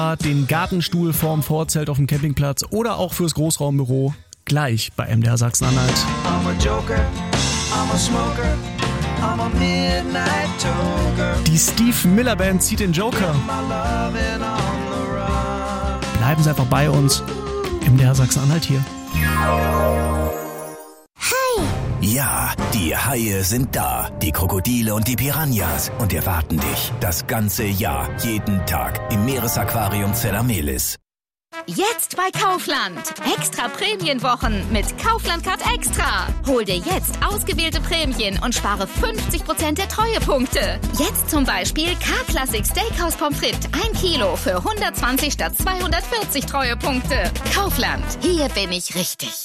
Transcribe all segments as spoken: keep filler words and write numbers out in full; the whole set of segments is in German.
Den Gartenstuhl vorm Vorzelt auf dem Campingplatz oder auch fürs Großraumbüro gleich bei M D R Sachsen-Anhalt. I'm a Joker, I'm a smoker, I'm a midnight toker. Die Steve Miller Band zieht den Joker. Bleiben Sie einfach bei uns. M D R Sachsen-Anhalt hier. Ja, die Haie sind da. Die Krokodile und die Piranhas. Und erwarten dich das ganze Jahr, jeden Tag im Meeresaquarium Zella-Melis. Jetzt bei Kaufland. Extra Prämienwochen mit Kaufland Card Extra. Hol dir jetzt ausgewählte Prämien und spare fünfzig Prozent der Treuepunkte. Jetzt zum Beispiel K-Classic Steakhouse Pommes frites. ein Kilo für hundertzwanzig statt zweihundertvierzig Treuepunkte. Kaufland. Hier bin ich richtig.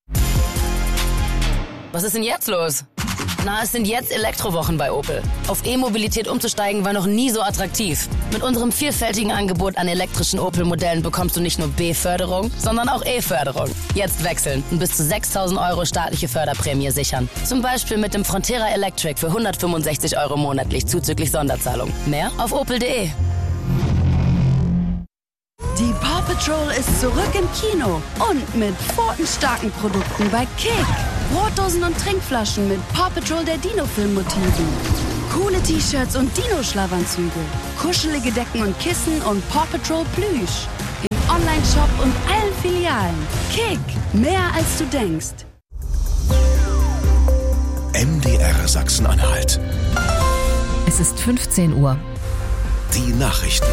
Was ist denn jetzt los? Na, es sind jetzt Elektrowochen bei Opel. Auf E-Mobilität umzusteigen war noch nie so attraktiv. Mit unserem vielfältigen Angebot an elektrischen Opel-Modellen bekommst du nicht nur B-Förderung, sondern auch E-Förderung. Jetzt wechseln und bis zu sechstausend Euro staatliche Förderprämie sichern. Zum Beispiel mit dem Frontera Electric für hundertfünfundsechzig Euro monatlich zuzüglich Sonderzahlung. Mehr auf opel punkt de. Die Paw Patrol ist zurück im Kino und mit pfotenstarken Produkten bei Kick. Brotdosen und Trinkflaschen mit Paw Patrol der Dino-Film-Motiven. Coole T-Shirts und Dino-Schlafanzüge. Kuschelige Decken und Kissen und Paw Patrol Plüsch. Im Online-Shop und allen Filialen. Kick, mehr als du denkst. M D R Sachsen-Anhalt. Es ist fünfzehn Uhr. Die Nachrichten.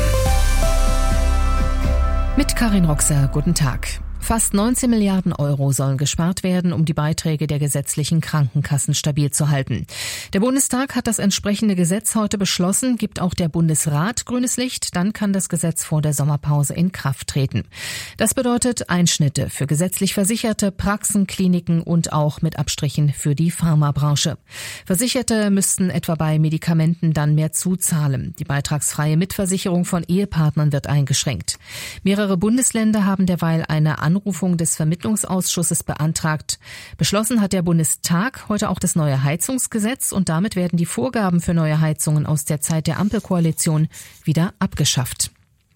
Mit Karin Roxer, guten Tag. Fast neunzehn Milliarden Euro sollen gespart werden, um die Beiträge der gesetzlichen Krankenkassen stabil zu halten. Der Bundestag hat das entsprechende Gesetz heute beschlossen, gibt auch der Bundesrat grünes Licht, dann kann das Gesetz vor der Sommerpause in Kraft treten. Das bedeutet Einschnitte für gesetzlich Versicherte, Praxen, Kliniken und auch mit Abstrichen für die Pharmabranche. Versicherte müssten etwa bei Medikamenten dann mehr zuzahlen. Die beitragsfreie Mitversicherung von Ehepartnern wird eingeschränkt. Mehrere Bundesländer haben derweil eine Anrufung des Vermittlungsausschusses beantragt. Beschlossen hat der Bundestag heute auch das neue Heizungsgesetz und damit werden die Vorgaben für neue Heizungen aus der Zeit der Ampelkoalition wieder abgeschafft.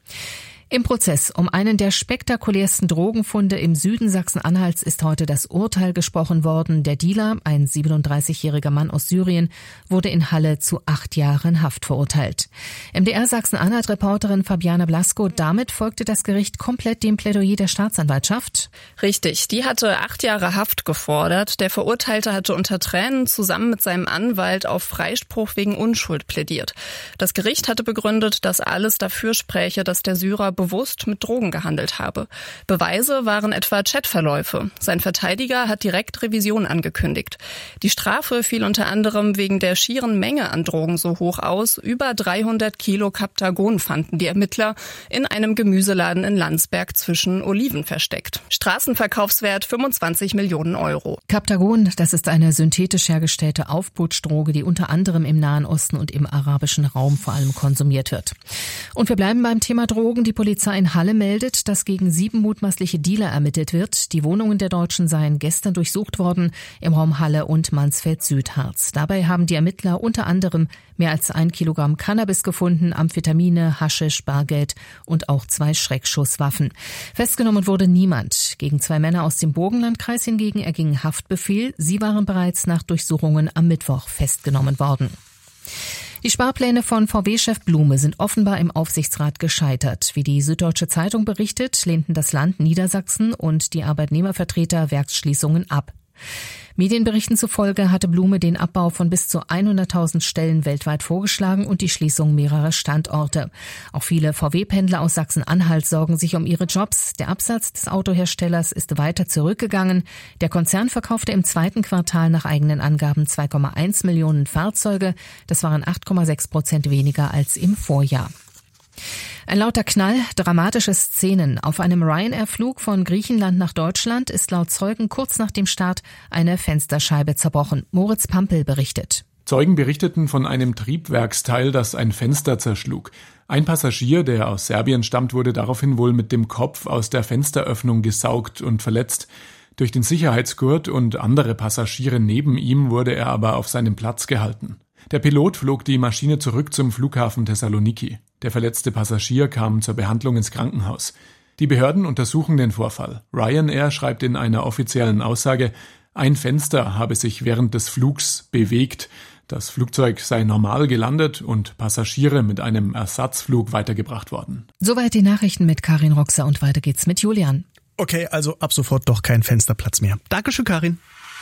Im Prozess um einen der spektakulärsten Drogenfunde im Süden Sachsen-Anhalts ist heute das Urteil gesprochen worden. Der Dealer, ein siebenunddreißigjähriger Mann aus Syrien, wurde in Halle zu acht Jahren Haft verurteilt. M D R Sachsen-Anhalt-Reporterin Fabiana Blasko, damit folgte das Gericht komplett dem Plädoyer der Staatsanwaltschaft? Richtig, die hatte acht Jahre Haft gefordert. Der Verurteilte hatte unter Tränen zusammen mit seinem Anwalt auf Freispruch wegen Unschuld plädiert. Das Gericht hatte begründet, dass alles dafür spräche, dass der Syrer bewusst mit Drogen gehandelt habe. Beweise waren etwa Chatverläufe. Sein Verteidiger hat direkt Revision angekündigt. Die Strafe fiel unter anderem wegen der schieren Menge an Drogen so hoch aus. Über dreihundert Kilo Captagon fanden die Ermittler in einem Gemüseladen in Landsberg zwischen Oliven versteckt. Straßenverkaufswert fünfundzwanzig Millionen Euro. Captagon, das ist eine synthetisch hergestellte Aufputschdroge, die unter anderem im Nahen Osten und im arabischen Raum vor allem konsumiert wird. Und wir bleiben beim Thema Drogen. Die Polizei in Halle meldet, dass gegen sieben mutmaßliche Dealer ermittelt wird. Die Wohnungen der Deutschen seien gestern durchsucht worden im Raum Halle und Mansfeld-Südharz. Dabei haben die Ermittler unter anderem mehr als ein Kilogramm Cannabis gefunden, Amphetamine, Haschisch, Bargeld und auch zwei Schreckschusswaffen. Festgenommen wurde niemand. Gegen zwei Männer aus dem Burgenlandkreis hingegen erging Haftbefehl. Sie waren bereits nach Durchsuchungen am Mittwoch festgenommen worden. Die Sparpläne von V W-Chef Blume sind offenbar im Aufsichtsrat gescheitert. Wie die Süddeutsche Zeitung berichtet, lehnten das Land Niedersachsen und die Arbeitnehmervertreter Werksschließungen ab. Medienberichten zufolge hatte Blume den Abbau von bis zu hunderttausend Stellen weltweit vorgeschlagen und die Schließung mehrerer Standorte. Auch viele V W-Pendler aus Sachsen-Anhalt sorgen sich um ihre Jobs. Der Absatz des Autoherstellers ist weiter zurückgegangen. Der Konzern verkaufte im zweiten Quartal nach eigenen Angaben zwei Komma eins Millionen Fahrzeuge. Das waren acht Komma sechs Prozent weniger als im Vorjahr. Ein lauter Knall, dramatische Szenen. Auf einem Ryanair-Flug von Griechenland nach Deutschland ist laut Zeugen kurz nach dem Start eine Fensterscheibe zerbrochen. Moritz Pampel berichtet. Zeugen berichteten von einem Triebwerksteil, das ein Fenster zerschlug. Ein Passagier, der aus Serbien stammt, wurde daraufhin wohl mit dem Kopf aus der Fensteröffnung gesaugt und verletzt. Durch den Sicherheitsgurt und andere Passagiere neben ihm wurde er aber auf seinem Platz gehalten. Der Pilot flog die Maschine zurück zum Flughafen Thessaloniki. Der verletzte Passagier kam zur Behandlung ins Krankenhaus. Die Behörden untersuchen den Vorfall. Ryanair schreibt in einer offiziellen Aussage, ein Fenster habe sich während des Flugs bewegt. Das Flugzeug sei normal gelandet und Passagiere mit einem Ersatzflug weitergebracht worden. Soweit die Nachrichten mit Karin Roxer und weiter geht's mit Julian. Okay, also ab sofort doch kein Fensterplatz mehr. Dankeschön, Karin.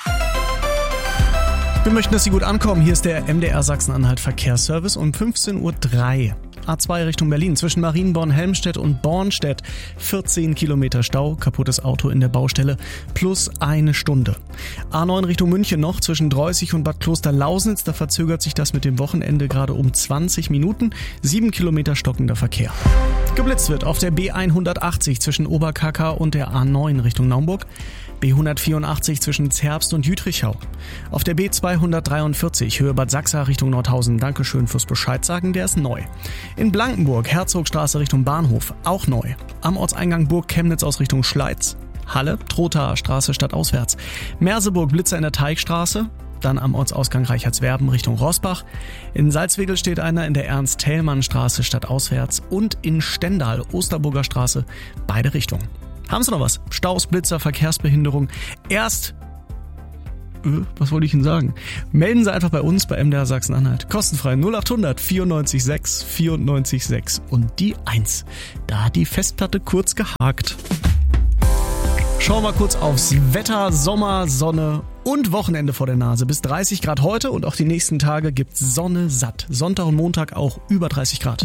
Wir möchten, dass Sie gut ankommen. Hier ist der M D R Sachsen-Anhalt Verkehrsservice um fünfzehn Uhr drei. A zwei Richtung Berlin zwischen Marienborn-Helmstedt und Bornstedt. vierzehn Kilometer Stau, kaputtes Auto in der Baustelle plus eine Stunde. A neun Richtung München noch zwischen Dreußig und Bad Klosterlausnitz. Da verzögert sich das mit dem Wochenende gerade um zwanzig Minuten. sieben Kilometer stockender Verkehr. Geblitzt wird auf der B hundertachtzig zwischen Oberkacker und der A neun Richtung Naumburg. B hundertvierundachtzig zwischen Zerbst und Jütrichau. Auf der B zweihundertdreiundvierzig Höhe Bad Sachsa Richtung Nordhausen. Dankeschön fürs Bescheid sagen, der ist neu. In Blankenburg Herzogstraße Richtung Bahnhof, auch neu. Am Ortseingang Burg Chemnitz aus Richtung Schleiz. Halle, Trothaer Straße stadtauswärts. Merseburg Blitzer in der Teigstraße. Dann am Ortsausgang Reichertswerben Richtung Rossbach. In Salzwedel steht einer in der Ernst-Thälmann-Straße stadtauswärts. Und in Stendal Osterburger Straße, beide Richtungen. Haben Sie noch was? Staus, Blitzer, Verkehrsbehinderung. Erst, äh, was wollte ich Ihnen sagen? Melden Sie einfach bei uns bei M D R Sachsen-Anhalt. Kostenfrei null achthundert vierundneunzig sechs vierundneunzig sechs und die eins. Da hat die Festplatte kurz gehakt. Schauen wir mal kurz aufs Wetter, Sommer, Sonne und Wochenende vor der Nase. Bis dreißig Grad heute und auch die nächsten Tage gibt's Sonne satt. Sonntag und Montag auch über dreißig Grad.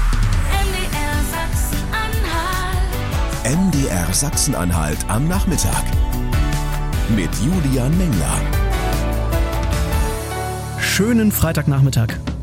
M D R Sachsen-Anhalt am Nachmittag mit Julian Mengler. Schönen Freitagnachmittag.